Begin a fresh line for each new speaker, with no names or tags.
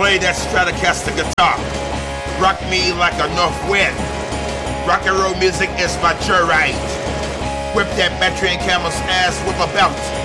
Play that Stratocaster guitar. Rock me like a north wind. Rock and roll music is my joyride. Whip that battery and camel's ass with a belt.